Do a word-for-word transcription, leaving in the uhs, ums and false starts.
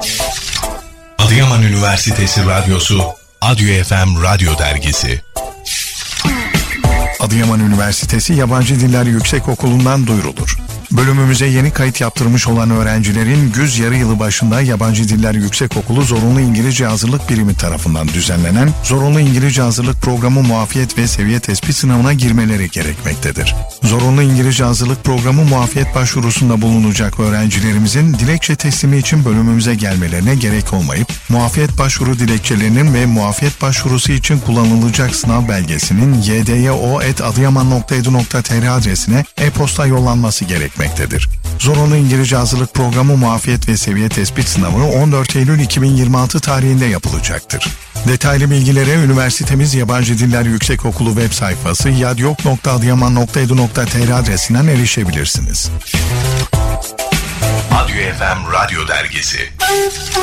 Adıyaman Üniversitesi Radyosu, Adyo F M Radyo Dergisi. Adıyaman Üniversitesi Yabancı Diller Yüksekokulu'ndan duyurulur. Bölümümüze yeni kayıt yaptırmış olan öğrencilerin güz yarı yılı başında Yabancı Diller Yüksekokulu Zorunlu İngilizce Hazırlık Birimi tarafından düzenlenen Zorunlu İngilizce Hazırlık Programı Muafiyet ve Seviye Tespit Sınavına girmeleri gerekmektedir. Zorunlu İngilizce Hazırlık Programı muafiyet başvurusunda bulunacak öğrencilerimizin dilekçe teslimi için bölümümüze gelmelerine gerek olmayıp, muafiyet başvuru dilekçelerinin ve muafiyet başvurusu için kullanılacak sınav belgesinin y d y o at adıyaman nokta e d u nokta t r adresine e-posta yollanması gerekmektedir. Zorunlu İngilizce Hazırlık Programı Muafiyet ve Seviye Tespit Sınavı on dört Eylül iki bin yirmi altı tarihinde yapılacaktır. Detaylı bilgilere üniversitemiz Yabancı Diller Yüksekokulu web sayfası yadyok nokta adıyaman nokta e d u nokta t r adresinden erişebilirsiniz. Adyo F M Radyo Dergisi.